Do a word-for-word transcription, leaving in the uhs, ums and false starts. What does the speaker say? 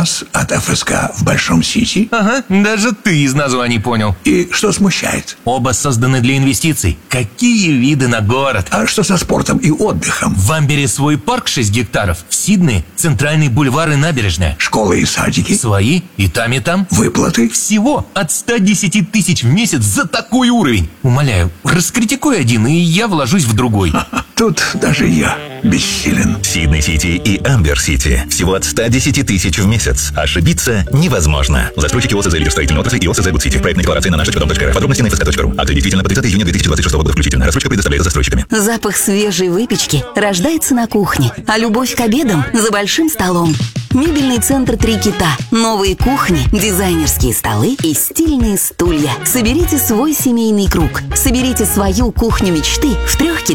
нас от эф эс ка в Большом Сити. Ага, даже ты из названий понял. И что смущает? Оба созданы для инвестиций. Какие виды на город? А что со спортом и отдыхом? В Амбере свой парк шесть гектаров. В Сиднее центральный бульвар и набережная. Школы и садики? Свои и там, и там. Выплаты? Всего от ста десяти тысяч в месяц за такой уровень. Умоляю, раскритикуй один, и я вложусь в другой. Тут даже я бессилен. Сидней-Сити и Амбер-Сити. Всего от ста десяти тысяч в месяц. Ошибиться невозможно. Застройщики ОСЗ «Лидер строительной отрасли» и ОСЗ «Гудсити». Проектная декларация на наш точка дом точка эр. Подробности на эф эс ка точка ру. Акты действительно по тридцатое июня две тысячи двадцать шестого года включительно. Рассрочка предоставляется застройщиками. Запах свежей выпечки рождается на кухне, а любовь к обедам за большим столом. Мебельный центр «Три кита». Новые кухни, дизайнерские столы и стильные стулья. Соберите свой семейный круг. Соберите свою кухню мечты в трех